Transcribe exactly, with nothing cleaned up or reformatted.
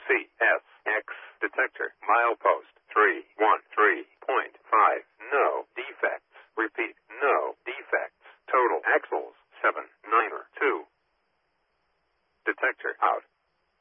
C S X detector. Milepost three one three point five. No defects. Repeat, no defects. Total axles seven nine two. Detector out.